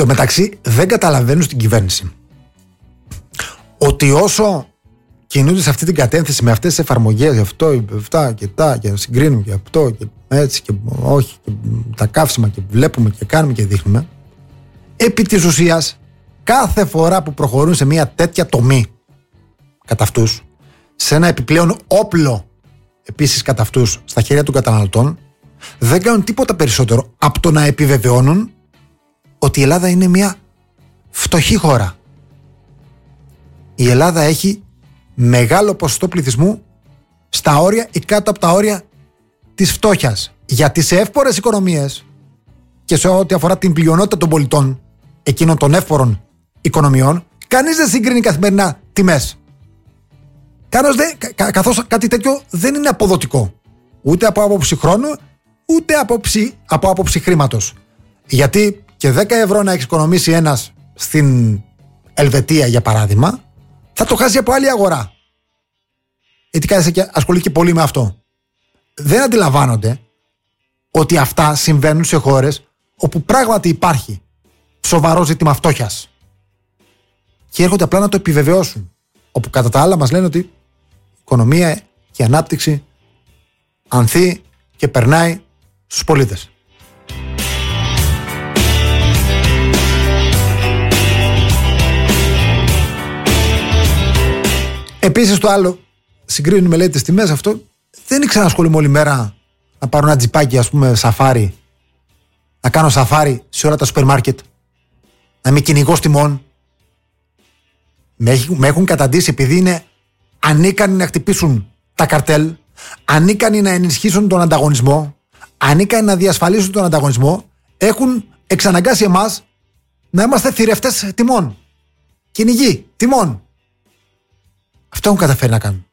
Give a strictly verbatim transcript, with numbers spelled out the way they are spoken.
τω μεταξύ δεν καταλαβαίνουν στην κυβέρνηση ότι όσο κινούνται σε αυτή την κατεύθυνση με αυτές τις εφαρμογές, αυτό, αυτά και τα, και συγκρίνουμε και αυτό και έτσι και όχι, και τα καύσιμα και βλέπουμε και κάνουμε και δείχνουμε, επί της ουσίας κάθε φορά που προχωρούν σε μια τέτοια τομή κατά αυτούς, σε ένα επιπλέον όπλο επίσης κατά αυτούς στα χέρια των καταναλωτών, δεν κάνουν τίποτα περισσότερο από το να επιβεβαιώνουν ότι η Ελλάδα είναι μια φτωχή χώρα. Η Ελλάδα έχει μεγάλο ποσοστό πληθυσμού στα όρια ή κάτω από τα όρια της φτώχειας. Γιατί σε εύπορες οικονομίες και σε ό,τι αφορά την πλειονότητα των πολιτών εκείνων των εύπορων οικονομιών, κανείς δεν συγκρίνει καθημερινά τιμές. Κα, καθώς κάτι τέτοιο δεν είναι αποδοτικό. Ούτε από άποψη χρόνου, ούτε από άποψη, από άποψη χρήματος. Γιατί και δέκα ευρώ να έχει οικονομήσει ένας στην Ελβετία, για παράδειγμα, θα το χάσει από άλλη αγορά. Γιατί κάτι ασχολείται πολύ με αυτό. Δεν αντιλαμβάνονται ότι αυτά συμβαίνουν σε χώρες όπου πράγματι υπάρχει σοβαρό ζήτημα φτώχειας. Και έρχονται απλά να το επιβεβαιώσουν. Όπου κατά τα άλλα μας λένε ότι η οικονομία και η ανάπτυξη ανθεί και περνάει στους πολίτες. Επίσης το άλλο, συγκρίνουμε λέει τις τιμές, αυτό δεν ήξερα να ασχολούμαι όλη μέρα να πάρω ένα τζιπάκι, ας πούμε, σαφάρι, να κάνω σαφάρι σε όλα τα σούπερ μάρκετ, να είμαι κυνηγός τιμών. Με έχουν καταντήσει επειδή είναι ανίκανοι να χτυπήσουν τα καρτέλ, ανίκανοι να ενισχύσουν τον ανταγωνισμό, ανίκανοι να διασφαλίσουν τον ανταγωνισμό, έχουν εξαναγκάσει εμάς να είμαστε θηρευτές τιμών, κυνηγοί τιμών. Αυτό έχουν καταφέρει να κάνουν.